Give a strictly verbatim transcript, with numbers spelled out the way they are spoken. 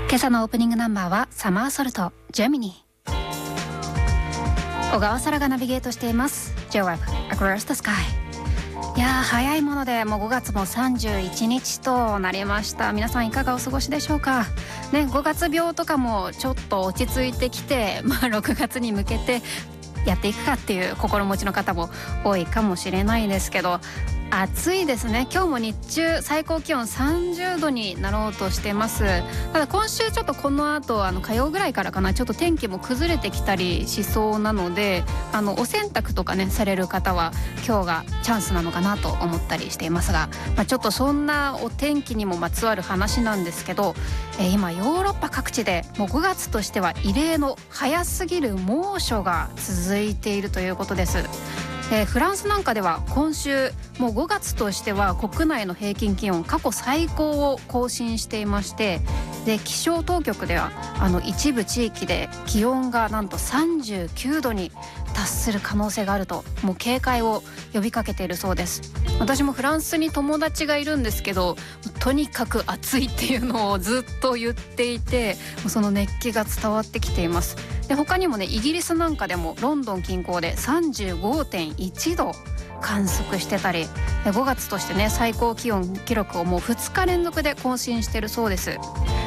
今朝のオープニングナンバーはサマーソルトジェミニー。小川沙羅がナビゲートしています J-ウェブ Across the Sky。 いやー早いものでもうごがつもさんじゅういちにちとなりました。皆さんいかがお過ごしでしょうかね。ごがつ病とかもちょっと落ち着いてきて、まあ、ろくがつに向けてやっていくかっていう心持ちの方も多いかもしれないですけど、暑いですね。今日も日中最高気温さんじゅうどになろうとしてます。ただ今週ちょっとこの後あの火曜ぐらいからかな、ちょっと天気も崩れてきたりしそうなので、あのお洗濯とかねされる方は今日がチャンスなのかなと思ったりしていますが、まあ、ちょっとそんなお天気にもまつわる話なんですけど、えー、今ヨーロッパ各地でもうごがつとしては異例の早すぎる猛暑が続いているということです。えー、フランスなんかでは今週もうごがつとしては国内の平均気温過去最高を更新していまして、で気象当局ではあの一部地域で気温がなんとさんじゅうきゅうどに達する可能性があると、もう警戒を呼びかけているそうです。私もフランスに友達がいるんですけど、とにかく暑いっていうのをずっと言っていて、その熱気が伝わってきています。で他にもねイギリスなんかでもロンドン近郊で さんじゅうごてんいちど観測してたり、ごがつとしてね最高気温記録をもうふつか連続で更新しているそうです。